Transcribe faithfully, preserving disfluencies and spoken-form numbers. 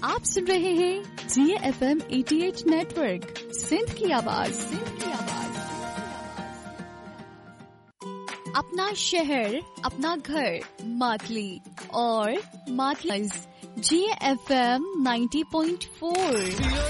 आप सुन रहे हैं जी एफ एम अठासी नेटवर्क, सिंध की आवाज। सिंध की आवाज। अपना शहर, अपना घर, मातली और मातली जी एफ एम नब्बे पॉइंट चार।